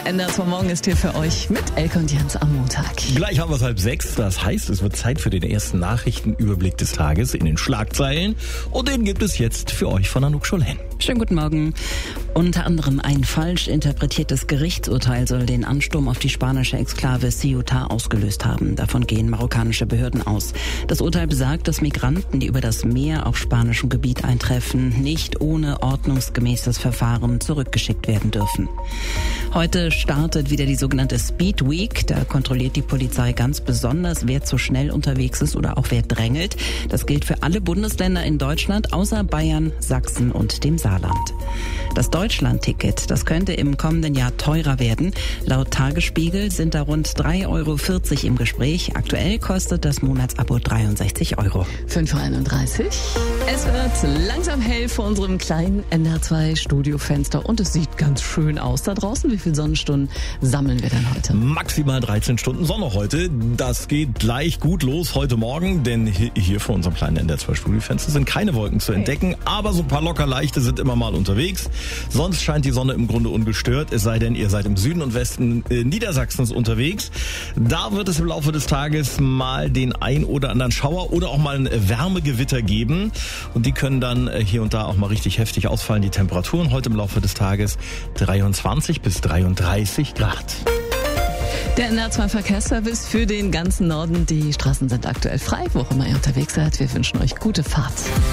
NDR2 Morgen ist hier für euch mit Elke und Jens am Montag. Gleich haben wir es 5:30. Das heißt, es wird Zeit für den ersten Nachrichtenüberblick des Tages in den Schlagzeilen. Und den gibt es jetzt für euch von Anouk Scholen. Schönen guten Morgen. Unter anderem ein falsch interpretiertes Gerichtsurteil soll den Ansturm auf die spanische Exklave Ceuta ausgelöst haben. Davon gehen marokkanische Behörden aus. Das Urteil besagt, dass Migranten, die über das Meer auf spanischem Gebiet eintreffen, nicht ohne ordnungsgemäßes Verfahren zurückgeschickt werden dürfen. Heute startet wieder die sogenannte Speed Week. Da kontrolliert die Polizei ganz besonders, wer zu schnell unterwegs ist oder auch wer drängelt. Das gilt für alle Bundesländer in Deutschland, außer Bayern, Sachsen und dem Saarland. Das Deutschland-Ticket, das könnte im kommenden Jahr teurer werden. Laut Tagesspiegel sind da rund 3,40 € im Gespräch. Aktuell kostet das Monatsabo 63 €. 5:31 Uhr. Es wird langsam hell vor unserem kleinen NDR2-Studiofenster und es sieht ganz schön aus da draußen. Wie viele Sonnenstunden sammeln wir denn heute? Maximal 13 Stunden Sonne heute. Das geht gleich gut los heute Morgen, denn hier vor unserem kleinen NDR2-Studiofenster sind keine Wolken zu entdecken, aber so ein paar locker leichte sind immer mal unterwegs. Sonst scheint die Sonne im Grunde ungestört, es sei denn, ihr seid im Süden und Westen Niedersachsens unterwegs. Da wird es im Laufe des Tages mal den ein oder anderen Schauer oder auch mal ein Wärmegewitter geben. Und die können dann hier und da auch mal richtig heftig ausfallen. Die Temperaturen heute im Laufe des Tages 23 bis 33 Grad. Der NDR2-Verkehrsservice für den ganzen Norden. Die Straßen sind aktuell frei, wo auch immer ihr unterwegs seid. Wir wünschen euch gute Fahrt.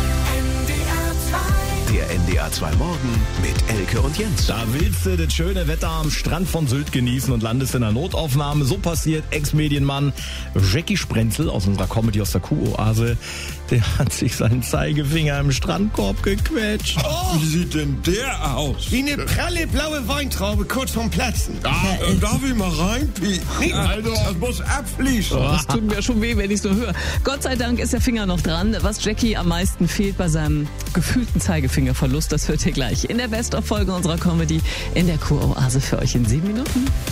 Der NDR2 Morgen mit Elke und Jens. Da willst du das schöne Wetter am Strand von Sylt genießen und landest in der Notaufnahme. So passiert Ex-Medienmann Jackie Sprenzel aus unserer Comedy aus der Kuh-Oase. Der hat sich seinen Zeigefinger im Strandkorb gequetscht. Oh, wie sieht denn der aus? Wie eine pralle blaue Weintraube kurz vorm Platzen. Darf ich mal reinpieken? Also, das muss abfließen. Das tut mir schon weh, wenn ich so höre. Gott sei Dank ist der Finger noch dran. Was Jackie am meisten fehlt bei seinem gefühlten Zeigefingerverlust, das hört ihr gleich in der Best-of-Folge unserer Comedy in der Kuh-Oase für euch in 7 Minuten.